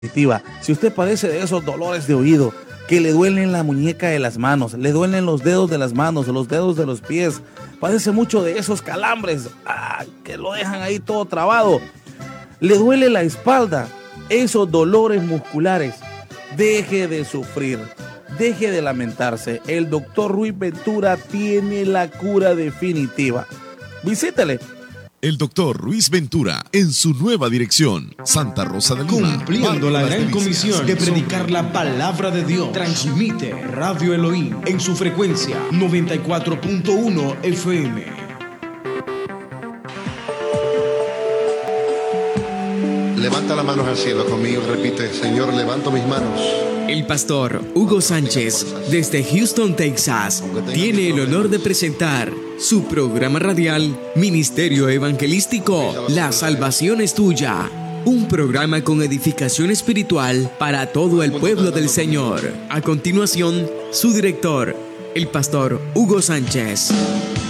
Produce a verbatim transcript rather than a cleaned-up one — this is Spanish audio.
Si usted padece de esos dolores de oído, que le duelen la muñeca de las manos, le duelen los dedos de las manos, los dedos de los pies, padece mucho de esos calambres, ah, que lo dejan ahí todo trabado, le duele la espalda, esos dolores musculares, deje de sufrir, deje de lamentarse. El doctor Ruiz Ventura tiene la cura definitiva. Visítele. El doctor Ruiz Ventura, en su nueva dirección, Santa Rosa de Lima. Cumpliendo la gran comisión de predicar la palabra de Dios, transmite Radio Elohim en su frecuencia noventa y cuatro punto uno F M. Levanta las manos al cielo conmigo, repite: Señor, levanto mis manos. El pastor Hugo Sánchez, desde Houston, Texas, tiene el honor de presentar su programa radial Ministerio Evangelístico La Salvación es Tuya, un programa con edificación espiritual para todo el pueblo del Señor. A continuación, su director, el pastor Hugo Sánchez.